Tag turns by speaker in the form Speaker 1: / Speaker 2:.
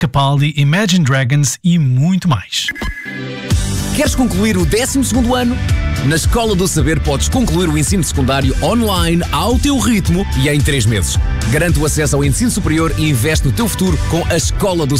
Speaker 1: Capaldi, Imagine Dragons e muito mais.
Speaker 2: Queres concluir o 12º ano? Na Escola do Saber podes concluir o ensino secundário online ao teu ritmo e em 3 meses. Garante o acesso ao ensino superior e investe no teu futuro com a Escola do